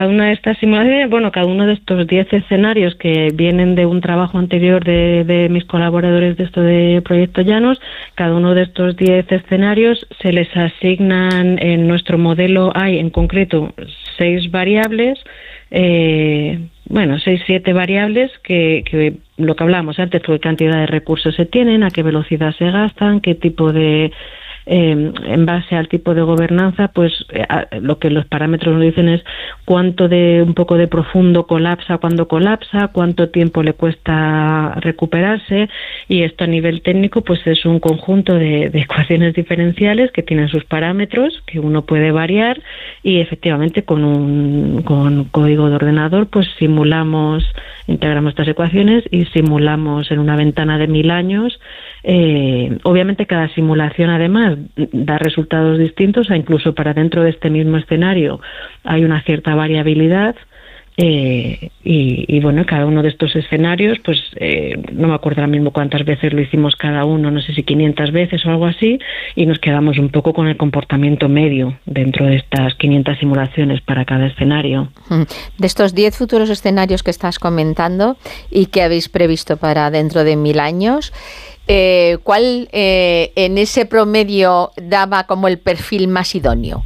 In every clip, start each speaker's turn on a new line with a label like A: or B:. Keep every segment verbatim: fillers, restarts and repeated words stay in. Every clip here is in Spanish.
A: Cada una de estas simulaciones, bueno, cada uno de estos diez escenarios que vienen de un trabajo anterior de, de mis colaboradores de esto de Proyecto Llanos, cada uno de estos diez escenarios se les asignan, en nuestro modelo hay en concreto seis variables, eh, bueno, seis, siete variables que, que lo que hablábamos antes, qué cantidad de recursos se tienen, a qué velocidad se gastan, qué tipo de... Eh, en base al tipo de gobernanza, pues eh, lo que los parámetros nos dicen es cuánto de un poco de profundo colapsa cuando colapsa, cuánto tiempo le cuesta recuperarse, y esto a nivel técnico pues es un conjunto de, de ecuaciones diferenciales que tienen sus parámetros que uno puede variar, y efectivamente con un con código de ordenador pues simulamos, integramos estas ecuaciones y simulamos en una ventana de mil años. Eh, obviamente cada simulación además da resultados distintos, e incluso para dentro de este mismo escenario hay una cierta variabilidad, eh, y, y bueno, cada uno de estos escenarios pues eh, no me acuerdo ahora mismo cuántas veces lo hicimos cada uno, no sé si quinientas veces o algo así, y nos quedamos un poco con el comportamiento medio dentro de estas quinientas simulaciones para cada escenario.
B: De estos diez futuros escenarios que estás comentando y que habéis previsto para dentro de mil años, Eh, ¿cuál eh, en ese promedio daba como el perfil más idóneo?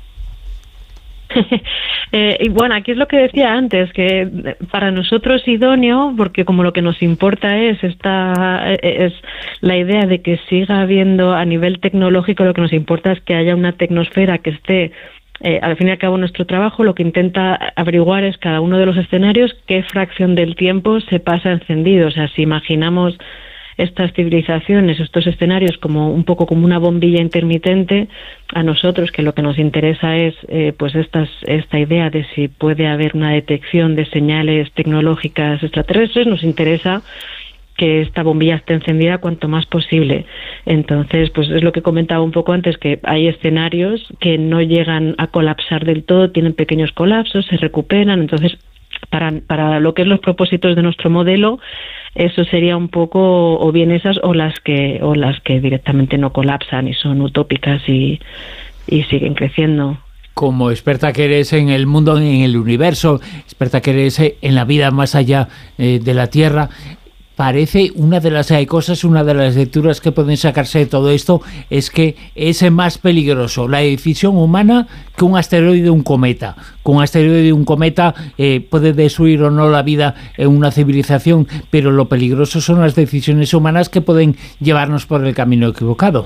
A: eh, y bueno, aquí es lo que decía antes, que para nosotros idóneo, porque como lo que nos importa es esta es la idea de que siga habiendo a nivel tecnológico, lo que nos importa es que haya una tecnosfera que esté. Eh, al fin y al cabo, nuestro trabajo lo que intenta averiguar es cada uno de los escenarios qué fracción del tiempo se pasa encendido. O sea, si imaginamos estas civilizaciones, estos escenarios como un poco como una bombilla intermitente, a nosotros que lo que nos interesa es eh, pues estas, esta idea de si puede haber una detección de señales tecnológicas extraterrestres, nos interesa que esta bombilla esté encendida cuanto más posible. Entonces, pues es lo que comentaba un poco antes, que hay escenarios que no llegan a colapsar del todo, tienen pequeños colapsos, se recuperan. Entonces, para, para lo que es los propósitos de nuestro modelo, eso sería un poco o bien esas o las que o las que directamente no colapsan y son utópicas y, y siguen creciendo.
C: Como experta que eres en el mundo, en el universo, experta que eres en la vida más allá eh, de la Tierra, parece una de las eh, cosas, una de las lecturas que pueden sacarse de todo esto es que es más peligroso la decisión humana que un asteroide o un cometa. Con un asteroide y un cometa eh, puede destruir o no la vida en una civilización, pero lo peligroso son las decisiones humanas que pueden llevarnos por el camino equivocado.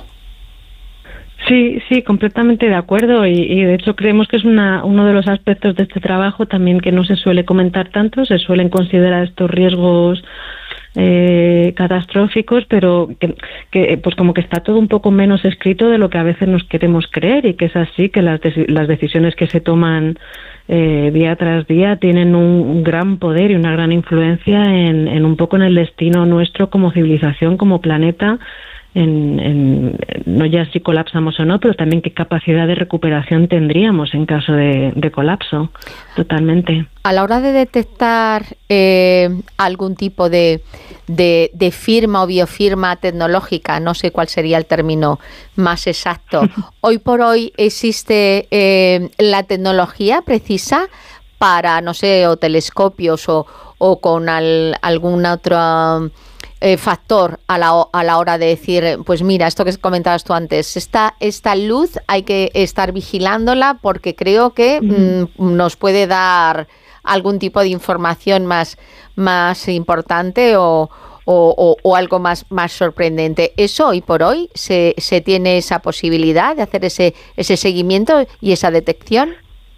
A: Sí, sí, completamente de acuerdo, y, y de hecho creemos que es una, uno de los aspectos de este trabajo también que no se suele comentar tanto. Se suelen considerar estos riesgos eh, catastróficos, pero que, que pues como que está todo un poco menos escrito de lo que a veces nos queremos creer, y que es así, que las, de, las decisiones que se toman eh, día tras día tienen un, un gran poder y una gran influencia en, en un poco en el destino nuestro como civilización, como planeta. En, en, no ya si colapsamos o no, pero también qué capacidad de recuperación tendríamos en caso de, de colapso, totalmente.
B: A la hora de detectar eh, algún tipo de, de, de firma o biofirma tecnológica, no sé cuál sería el término más exacto, hoy por hoy existe eh, la tecnología precisa para, no sé, o telescopios o, o con al, algún otro Eh, factor a la, a la hora de decir, pues mira, esto que comentabas tú antes, esta, esta luz hay que estar vigilándola porque creo que mm, nos puede dar algún tipo de información más, más importante o, o, o, o algo más, más sorprendente. ¿Eso hoy por hoy se, se tiene esa posibilidad de hacer ese, ese seguimiento y esa detección?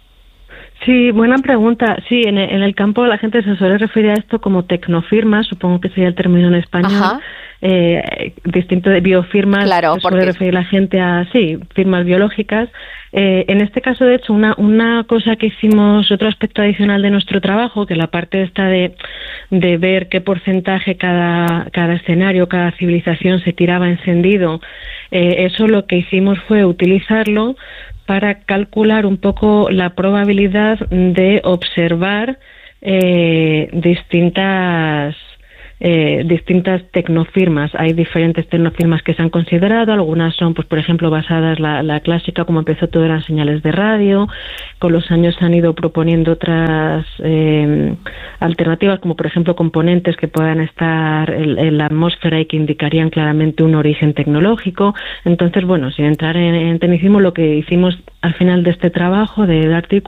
A: Sí, buena pregunta. Sí, en el, en el campo la gente se suele referir a esto como tecnofirmas, supongo que sería el término en español, eh, distinto de biofirmas,
B: claro,
A: se suele referir la gente a, sí, firmas biológicas. Eh, en este caso, de hecho, una, una cosa que hicimos, otro aspecto adicional de nuestro trabajo, que la parte esta de, de ver qué porcentaje cada, cada escenario, cada civilización se tiraba encendido, eh, eso lo que hicimos fue utilizarlo para calcular un poco la probabilidad de observar eh, distintas eh, distintas tecnofirmas. Hay diferentes tecnofirmas que se han considerado, algunas son, pues por ejemplo, basadas la, la clásica, como empezó todo, eran señales de radio. Con los años se han ido proponiendo otras eh, alternativas, como por ejemplo componentes que puedan estar en, en la atmósfera y que indicarían claramente un origen tecnológico. Entonces, bueno, sin entrar en, en tecnicismo, lo que hicimos al final de este trabajo de Darty